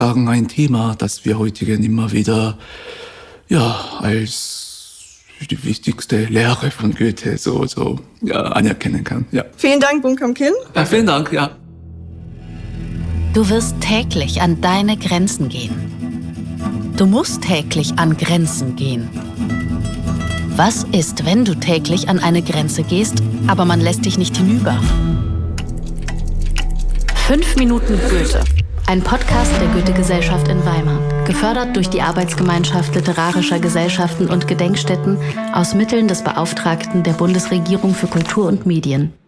sagen, ein Thema, das wir heutigen immer wieder als die wichtigste Lehre von Goethe anerkennen kann. Ja. Vielen Dank, Bunkam Kin. Ja, vielen Dank, ja. Du wirst täglich an deine Grenzen gehen. Du musst täglich an Grenzen gehen. Was ist, wenn du täglich an eine Grenze gehst, aber man lässt dich nicht hinüber? 5 Minuten Goethe. Ein Podcast der Goethe-Gesellschaft in Weimar. Gefördert durch die Arbeitsgemeinschaft literarischer Gesellschaften und Gedenkstätten aus Mitteln des Beauftragten der Bundesregierung für Kultur und Medien.